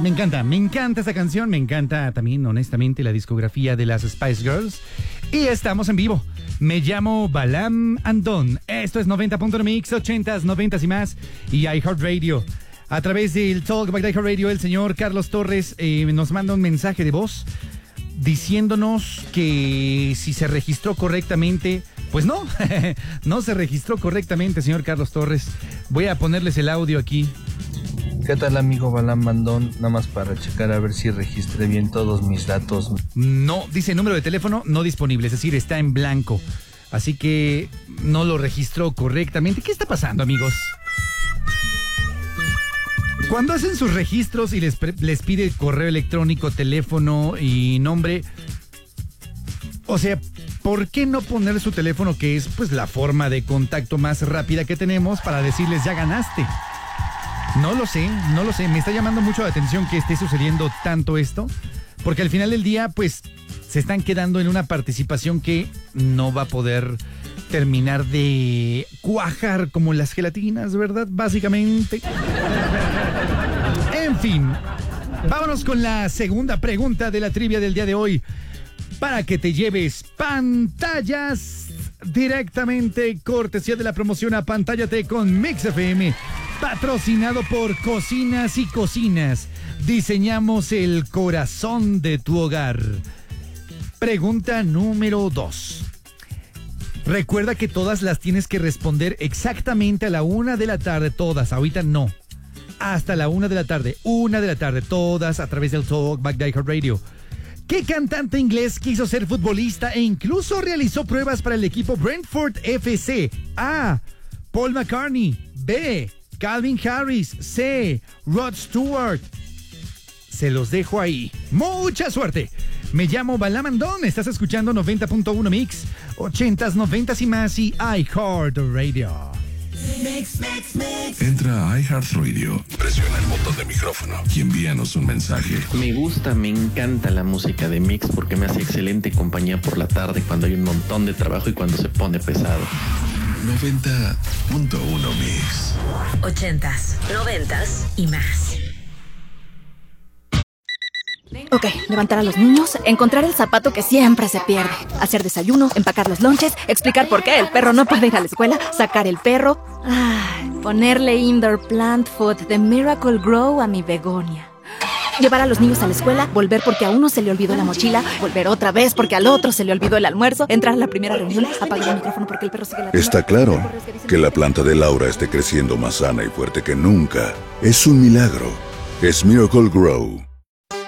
me encanta esta canción, me encanta también, honestamente, la discografía de las Spice Girls. Y estamos en vivo. Me llamo Balam Andón. Esto es 90.1 Mix, 80s, 90s y más. Y iHeartRadio. A través del Talk by iHeartRadio, el señor Carlos Torres nos manda un mensaje de voz diciéndonos que si se registró correctamente. Pues no, no se registró correctamente, señor Carlos Torres. Voy a ponerles el audio aquí. ¿Qué tal, amigo Balam Mandón? Nada más para checar a ver si registré bien todos mis datos. No, dice número de teléfono no disponible, es decir, está en blanco. Así que no lo registró correctamente. ¿Qué está pasando, amigos? Cuando hacen sus registros y les pide correo electrónico, teléfono y nombre, o sea, ¿por qué no poner su teléfono, que es pues la forma de contacto más rápida que tenemos, para decirles ya ganaste? No lo sé. Me está llamando mucho la atención que esté sucediendo tanto esto, porque al final del día, pues, se están quedando en una participación que no va a poder terminar de cuajar como las gelatinas, ¿verdad? Básicamente. En fin, vámonos con la segunda pregunta de la trivia del día de hoy, para que te lleves pantallas directamente, cortesía de la promoción Apantállate con Mix FM. Patrocinado por Cocinas y Cocinas. Diseñamos el corazón de tu hogar. Pregunta número 2. Recuerda que todas las tienes que responder exactamente a la 1 de la tarde. Todas, ahorita no. Hasta la 1 de la tarde. 1 de la tarde, todas a través del Talk Back Radio. ¿Qué cantante inglés quiso ser futbolista e incluso realizó pruebas para el equipo Brentford FC? A. Paul McCartney. B. Calvin Harris. C. Rod Stewart. Se los dejo ahí. ¡Mucha suerte! Me llamo Balam Andón. Estás escuchando 90.1 Mix, 80s, 90s y más y iHeartRadio. Mix. Entra a iHeartRadio, presiona el botón de micrófono y envíanos un mensaje. Me encanta la música de Mix porque me hace excelente compañía por la tarde cuando hay un montón de trabajo y cuando se pone pesado. 90.1 Mix. 80s, 90s y más. Ok, levantar a los niños, encontrar el zapato que siempre se pierde, hacer desayuno, empacar los lonches, explicar por qué el perro no puede ir a la escuela, sacar el perro, ponerle indoor plant food de Miracle Grow a mi begonia. Llevar a los niños a la escuela, volver porque a uno se le olvidó la mochila, volver otra vez porque al otro se le olvidó el almuerzo, entrar a la primera reunión, apagar el micrófono porque el perro sigue la... Está claro que la planta de Laura esté creciendo más sana y fuerte que nunca. Es un milagro. Es Miracle Grow.